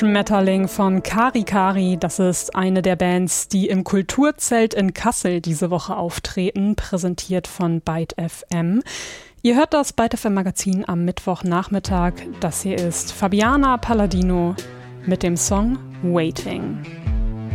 Schmetterling von Kari Kari. Das ist eine der Bands, die im Kulturzelt in Kassel diese Woche auftreten, präsentiert von Byte FM. Ihr hört das Byte FM Magazin am Mittwochnachmittag. Das hier ist Fabiana Palladino mit dem Song Waiting.